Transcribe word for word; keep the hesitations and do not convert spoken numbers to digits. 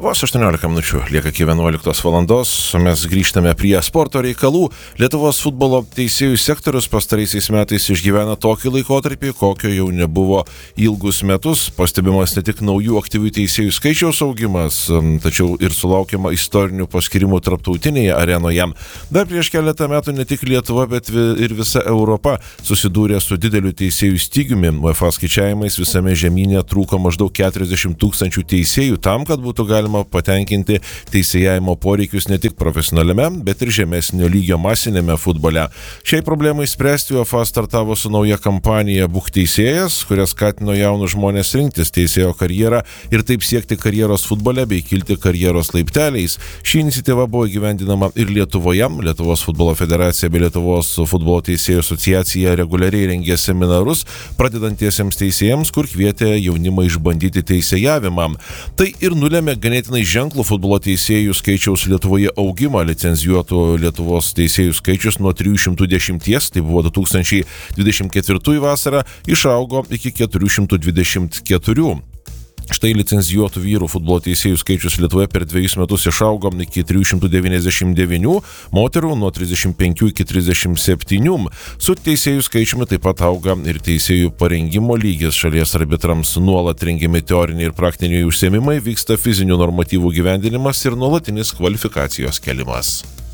Vos aštuoniolika minučių lieka iki vienuoliktos valandos, mes grįžtame prie sporto reikalų. Lietuvos futbolo teisėjų sektorius pastaraisiais metais išgyvena tokį laikotarpį, kokio jau nebuvo ilgus metus. Pastebimas ne tik naujų aktyvių teisėjų skaičiaus augimas, tačiau ir sulaukiama istorinių paskirimų tarptautinėje arenoje. Dar prieš keletą metų ne tik Lietuva, bet ir visa Europa susidūrė su dideliu teisėjų stygiumi. UEFA skaičiavimais visame žemyne trūko maždaug keturiasdešimt tūkstančių teisėjų tam, kad būtų galima patenkinti teisėjavimo poreikius ne tik profesionaliame, bet ir žemesnio lygio masinėme futbole. Šiai problemai spręsti UEFA startavo su nauja kampanija Būk teisėjas, kuria skatino jaunus žmonės rinktis teisėjo karjerą ir taip siekti karjeros futbole bei kilti karjeros laipteliais. Ši iniciatyva buvo įgyvendinama ir Lietuvoje. Lietuvos futbolo federacija bei Lietuvos futbolo teisėjų asociacija reguliariai rengė seminarus pradedantiesiems teisėjams, kur kvietė jaunimą išbandyti teisėjavimą. Tai ir nulėmė ganėtinai ženklų futbolo teisėjų skaičiaus Lietuvoje augimą. Licencijuotų Lietuvos teisėjų skaičius nuo trijų šimtų dešimties, tai buvo du tūkstančiai dvidešimt ketvirtųjų vasarą, išaugo iki keturių šimtų dvidešimt keturių. Štai licencijuotų vyrų futbolo teisėjų skaičius Lietuvoje per dviejus metus išaugo iki trijų šimtų devyniasdešimt devynių, moterų nuo trisdešimt penkių iki trisdešimt septynių. Su teisėjų skaičiumi taip pat auga ir teisėjų parengimo lygis. Šalies arbitrams nuolat rengiami teoriniai ir praktiniai užsiėmimai, vyksta fizinių normatyvų gyvendinimas ir nuolatinis kvalifikacijos kelimas.